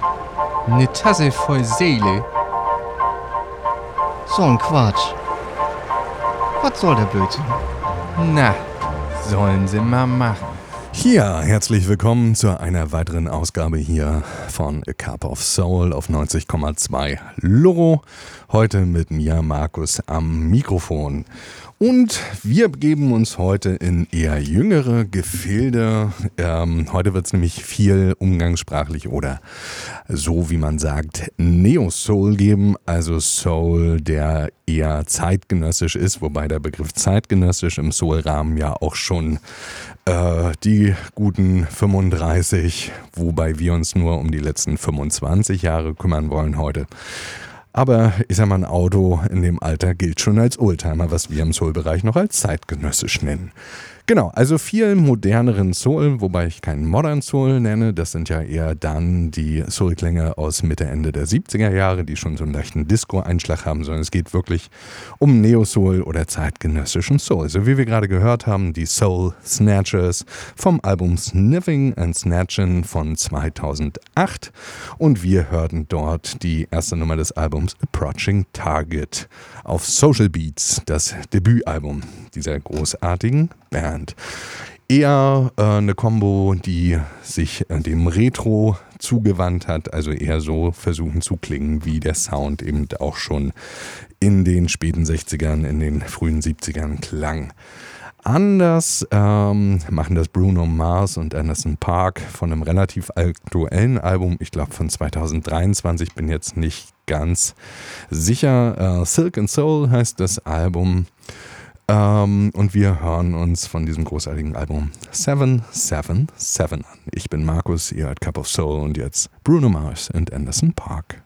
Ne Tasse voll Seele. So ein Quatsch. Was soll der Blödsinn? Na, sollen sie mal machen. Ja, herzlich willkommen zu einer weiteren Ausgabe hier von A Cup of Soul auf 90,2 Loro. Heute mit mir, Markus, am Mikrofon. Und wir begeben uns heute in eher jüngere Gefilde. Heute wird es nämlich viel umgangssprachlich oder so wie man sagt Neo-Soul geben. Also Soul, der eher zeitgenössisch ist, wobei der Begriff zeitgenössisch im Soul-Rahmen ja auch schon die guten 35, wobei wir uns nur um die letzten 25 Jahre kümmern wollen heute. Aber ich sag mal, ein Auto in dem Alter gilt schon als Oldtimer, was wir im Soul-Bereich noch als zeitgenössisch nennen. Genau, also viel moderneren Soul, wobei ich keinen Modern Soul nenne. Das sind ja eher dann die Soul-Klänge aus Mitte, Ende der 70er Jahre, die schon so einen leichten Disco-Einschlag haben, sondern es geht wirklich um Neo-Soul oder zeitgenössischen Soul. So wie wir gerade gehört haben, die Soul Snatchers vom Album Sniffing and Snatchin' von 2008. Und wir hörten dort die erste Nummer des Albums Approaching Target auf Social Beats, das Debütalbum dieser großartigen Band. Eher eine Kombo, die sich dem Retro zugewandt hat, also eher so versuchen zu klingen, wie der Sound eben auch schon in den späten 60ern, in den frühen 70ern klang. Anders machen das Bruno Mars und Anderson .Paak von einem relativ aktuellen Album, ich glaube von 2023, bin jetzt nicht ganz sicher. Silk and Soul heißt das Album. Und wir hören uns von diesem großartigen Album 777 an. Ich bin Markus, ihr hört Cup of Soul und jetzt Bruno Mars und Anderson .Paak.